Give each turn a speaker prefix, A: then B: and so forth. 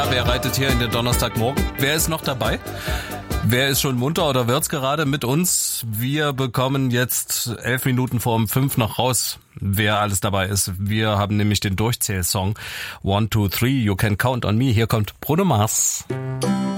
A: Ja, wer reitet hier in den Donnerstagmorgen? Wer ist noch dabei? Wer ist schon munter oder wird's gerade mit uns? Wir bekommen jetzt 11 Minuten vor 5 noch raus, wer alles dabei ist. Wir haben nämlich den Durchzählsong 1, 2, 3, You Can Count on Me. Hier kommt Bruno Mars.